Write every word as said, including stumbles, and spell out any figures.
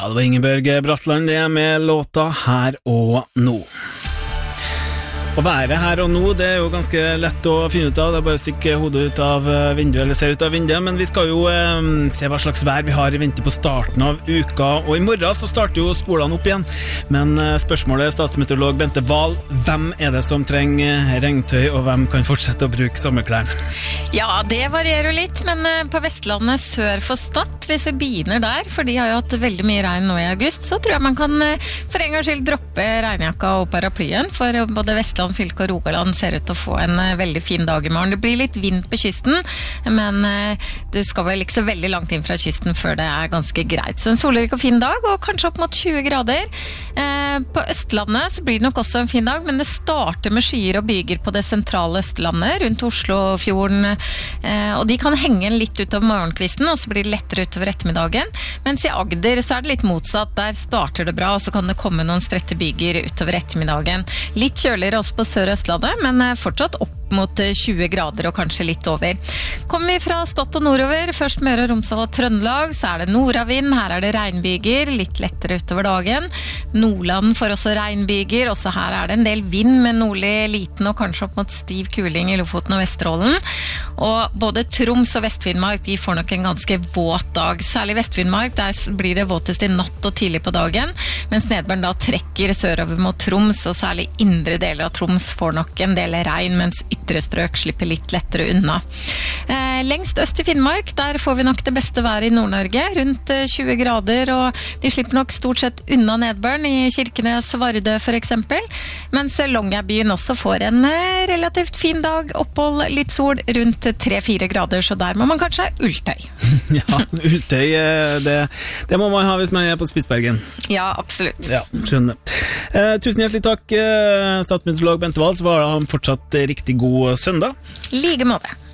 Ja, det var Ingeborg Bratland det med låta Her og Nå. Å være her og nå, det er jo ganske lett å finne ut av. Det er bare å stikke hodet ut av vinduet eller se ut av vinduet. Men vi skal jo eh, se hva slags vær vi har i vente på starten av uka. Og i morgen så starter jo skolene opp igjen. Men eh, spørsmålet, statsmeteorolog Bente Wahl, hvem er det som trenger regntøy, og hvem kan fortsette å bruke sommerklær? Ja, det varierer jo litt, men eh, på Vestlandet sør for Stad, hvis vi begynner der, for de har jo hatt veldig mye regn nå i august, så tror jeg man kan eh, for en gangs skyld droppe regnjakka og paraplyen, for både Vestland fylke og Rogaland ser ut til å få en uh, veldig fin dag i morgen. Det blir litt vind på kysten, men uh, du skal vel ikke så veldig langt inn fra kysten før det er ganske greit. Så en solrik og fin dag, og kanskje opp mot tjue grader. Uh, på Østlandet så blir det nok også en fin dag, men det starter med skyer og byger på det sentrale Østlandet, rundt Oslofjorden, uh, og de kan henge litt utover morgenkvisten, og så blir det lettere utover ettermiddagen. Mens i Agder så er det litt motsatt. Der starter det bra, og så kan det komme noen spredte byger utover ettermiddagen. Litt kjøligere også på Sør-Østlandet, men fortsatt opp mot tjue grader og kanskje litt over. Kommer vi fra Stad og nordover, først Møre og Romsdal og Trøndelag, så er det nordavind, her er det regnbyger, litt lettere utover dagen. Nordland får også regnbyger, også her er det en del vind med nordlig liten og kanskje opp mot stiv kuling i Lofoten og Vesterålen. Og både Troms og Vestfinnmark, de får nok en ganske våt dag. Særlig Vestfinnmark, der blir det våtest i natt og tidlig på dagen, mens nedbøren da trekker sørover mot Troms, og særlig indre deler av Troms får nok en del regn, mens ytre strøk slipper litt lettere unna. Eh, lengst øst i Finnmark, der får vi nok det beste været i Nord-Norge, rundt tjue grader, og de slipper nok stort sett unna nedbøren i Kirkenes, Vardø for eksempel, mens Longyearbyen også får en eh, relativt fin dag, opphold, litt sol, rundt tre-fire grader, så der må man kanskje ha ulltøy. Ja, ulltøy, det, det må man ha hvis man er på Spitsbergen. Ja, absolutt. Ja, skjønner. Eh, tusen hjertelig takk, eh, statsmeteorolog Bente Wahl, så var han fortsatt riktig god søndag. Like måte.